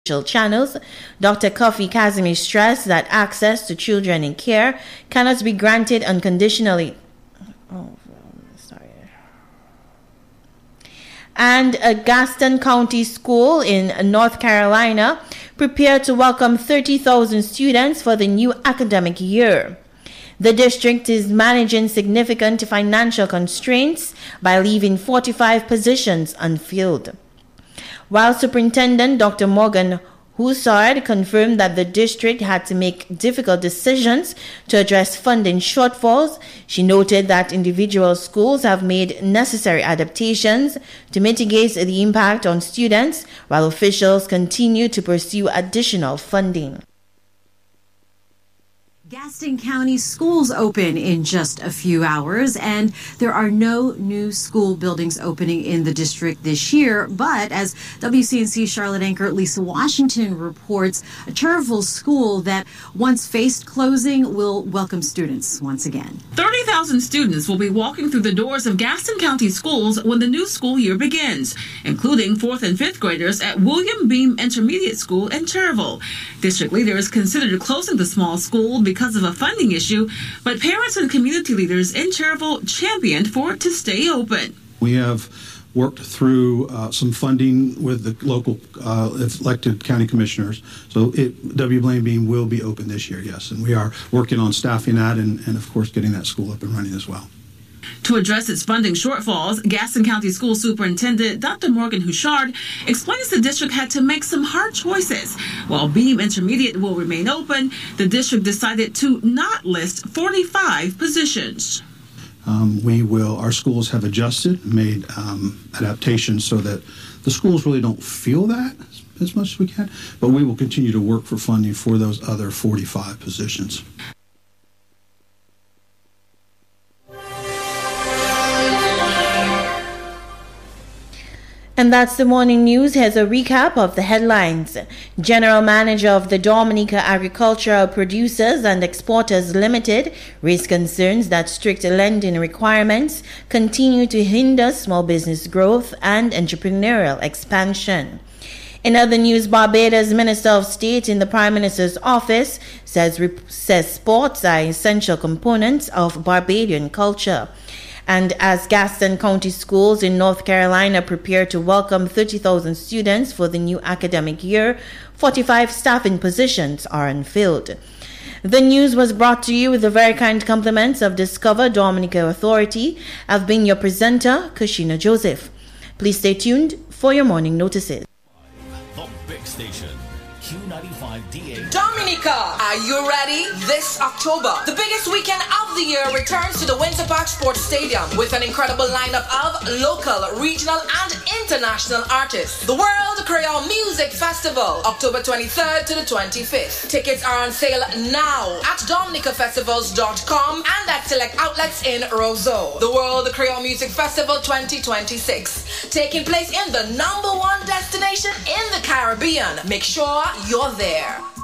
channels. Dr. Kofi Kazimi stressed that access to children in care cannot be granted unconditionally. And a Gaston County school in North Carolina prepared to welcome 30,000 students for the new academic year. The district is managing significant financial constraints by leaving 45 positions unfilled. While Superintendent Dr. Morgan Hussard confirmed that the district had to make difficult decisions to address funding shortfalls, she noted that individual schools have made necessary adaptations to mitigate the impact on students, while officials continue to pursue additional funding. Gaston County schools open in just a few hours, and there are no new school buildings opening in the district this year. But as WCNC Charlotte anchor Lisa Washington reports, a Cherville school that once faced closing will welcome students once again. 30,000 students will be walking through the doors of Gaston County schools when the new school year begins, including 4th and 5th graders at William Beam Intermediate School in Cherville. District leaders considered closing the small school because of a funding issue, but parents and community leaders in Cherville championed for it to stay open. We have worked through some funding with the local elected county commissioners. So W. Blaine Beam will be open this year, yes. And we are working on staffing that and of course, getting that school up and running as well. To address its funding shortfalls, Gaston County School Superintendent Dr. Morgan Hussard explains the district had to make some hard choices. While Beam Intermediate will remain open, the district decided to not list 45 positions. Our schools have adjusted, made adaptations so that the schools really don't feel that as much as we can, but we will continue to work for funding for those other 45 positions. And that's the morning news. Here's a recap of the headlines. General Manager of the Dominica Agricultural Producers and Exporters Limited raised concerns that strict lending requirements continue to hinder small business growth and entrepreneurial expansion. In other news, Barbados Minister of State in the Prime Minister's office says sports are essential components of Barbadian culture. And as Gaston County schools in North Carolina prepare to welcome 30,000 students for the new academic year, 45 staffing positions are unfilled. The news was brought to you with the very kind compliments of Discover Dominica Authority. I've been your presenter, Kashina Joseph. Please stay tuned for your morning notices. The big station. Q95DA. Dominica, are you ready? This October, the biggest weekend of the year returns to the Winter Park Sports Stadium with an incredible lineup of local, regional, and international artists. The World Creole Music Festival, October 23rd to the 25th. Tickets are on sale now at dominicafestivals.com and at select outlets in Roseau. The World Creole Music Festival 2026, taking place in the #1 destination in the Caribbean. Make sure you're there.